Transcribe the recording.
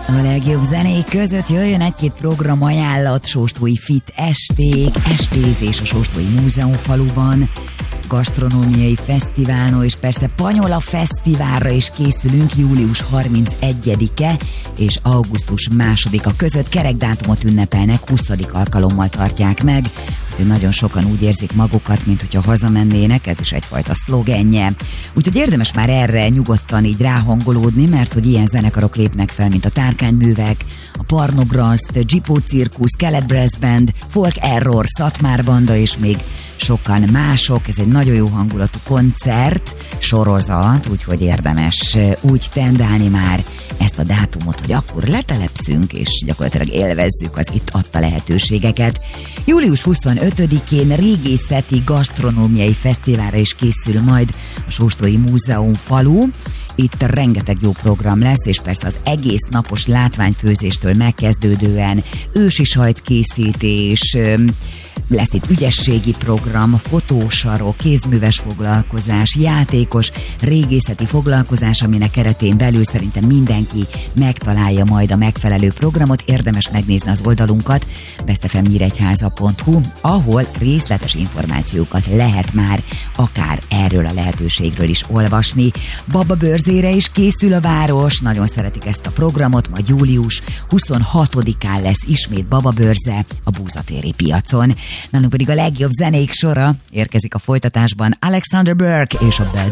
A legjobb zenék között jöjjön egy-két program ajánlat, Sóstói Fit esték, estézés a Sóstói Múzeumfaluban, gasztronómiai fesztiválon, és persze Panyola Fesztiválra is készülünk július 31-e és augusztus 2-a között. Kerekdátumot ünnepelnek, 20. alkalommal tartják meg. Nagyon sokan úgy érzik magukat, mint hogyha hazamennének, ez is egyfajta szlogenje. Úgyhogy érdemes már erre nyugodtan így ráhangolódni, mert hogy ilyen zenekarok lépnek fel, mint a Tárkányművek, a Parnograszt, Gyipó Cirkusz, Kelet Brass Band, Folk Error, Szatmár Banda és még sokan mások. Ez egy nagyon jó hangulatú koncert, sorozat, úgyhogy érdemes úgy tendálni már ezt a dátumot, hogy akkor letelepszünk, és gyakorlatilag élvezzük az itt adta lehetőségeket. Július 25-én régészeti gasztronómiai fesztiválra is készül majd a Sóstói Múzeumfalu. Itt rengeteg jó program lesz, és persze az egész napos látványfőzéstől megkezdődően ősi sajtkészítés, lesz itt ügyességi program, fotósarok, kézműves foglalkozás, játékos, régészeti foglalkozás, aminek keretén belül szerintem mindenki megtalálja majd a megfelelő programot. Érdemes megnézni az oldalunkat, bestfmnyíregyháza.hu, ahol részletes információkat lehet már akár erről a lehetőségről is olvasni. Bababőrzére is készül a város, nagyon szeretik ezt a programot, majd július 26-án lesz ismét bababőrze a Búzatéri piacon. Nálunk pedig a legjobb zenék sora érkezik a folytatásban. Alexander Burke és a Bell